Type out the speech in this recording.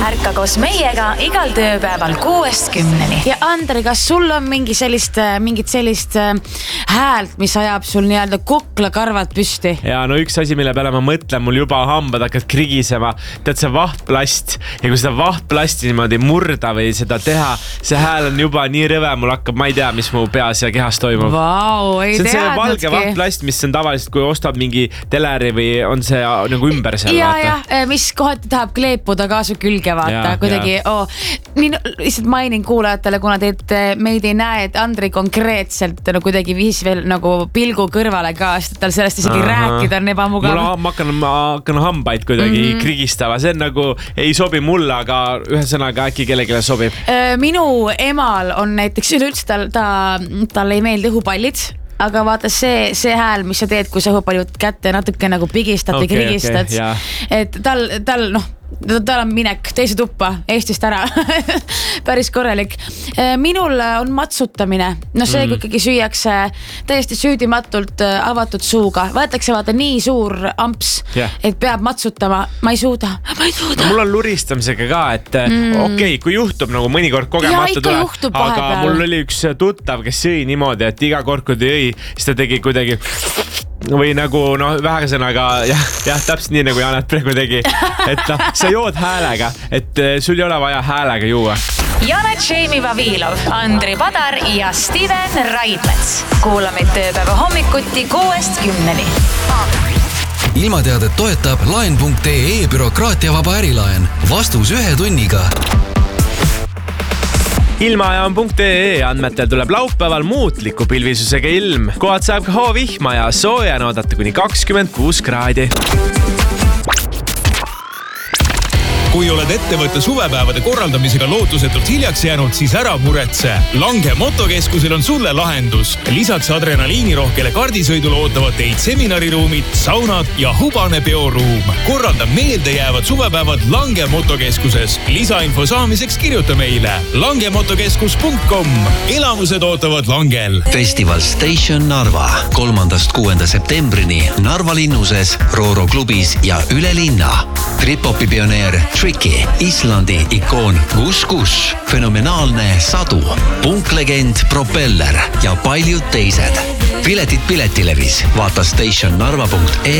Ärka koos meiega igal tööpäeval 6-10. Ja Andri, kas sul on mingit sellist häält, mis ajab sul nii-öelda kuklakarvad püsti? Ja no üks asi, mille peale ma mõtlen, mul juba hambad hakkad krigisema. Tead see vahtplast ja kui seda vahtplasti niimoodi murda või seda teha, see hääl on juba nii rõve, mul hakkab, ma ei tea, mis mu peas ja kehas toimub. Vau, ei see on see teadnudki. valge vahtplast, mis on tavaliselt, kui ostad mingi teleri või on see nagu ümber seal. Ja, mis kohati tahab kleepuda ka su külge, vaata, kuidagi. Nii lihtsalt mainin kuulajatele, kuna meid ei näe, et Andri konkreetselt kuidagi viis veel nagu pilgu kõrvale ka, sest tal sellest isegi rääkida on ebamugav. Ma hakkan hambaid kuidagi krigistama, see on nagu ei sobi mulle, aga ühesõnaga äkki kellelegi sobib. Minu emal on näiteks üleüldse tal ei meeldi õhupallid. Aga vaata see hääl, mis sa teed, kui sa õhupaljud kätte natuke nagu pigistad ja krigistad. Et tal on minek teise tuppa Eestist ära. Päris korralik. Minul on matsutamine. No see, kui ikkagi süüakse täiesti süüdimatult avatud suuga. Võetakse vaata nii suur amps, et peab matsutama. Ma ei suuda. No, mul on luristamisega ka, et okei, kui juhtub nagu mõnikord kogemata tuleb, aga mul oli üks tuttav, kes sõi niimoodi, et iga kord, kui ta jõi, siis ta tegi kuidagi või nagu vähesõnaga jah, täpselt nii nagu Janet praegu tegi, et sa jood häälega, et sul ei ole vaja häälega juua. Janet Šeimi Vavilov, Andri Padar ja Steven Raidmets. Kuula meid tööpäeva hommikuti 6-10. Ilmateadet toetab laen.ee bürokraatiavaba ärilaen. Vastus 1 tunniga. Ilmaaja on .ee andmetel tuleb laupäeval muutliku pilvisusega ilm. Kohad saab ka hoovihma ja sooja oodata kuni 26 kraadi. Kui oled ettevõtte suvepäevade korraldamisega lootusetult hiljaks jäänud, siis ära muretse. Lange motokeskusel on sulle lahendus. Lisaks adrenaliinirohkele kardisõidule ootavad teid seminariruumid, saunad ja hubane peoruum. Korralda meeldejäävad suvepäevad Lange motokeskuses. Lisainfo saamiseks kirjuta meile langemotokeskus.com. Elamused ootavad Langel. Festival Station Narva 3.–6. septembrini Narva linnuses, Rooro klubis ja üle linna. Trip-hopi pioneer Tricky, Islandi ikoon Kus, fenomenaalne Sadu, punklegend Propeller ja paljud teised. Piletid Piletilevis. Vaata stationnarva.ee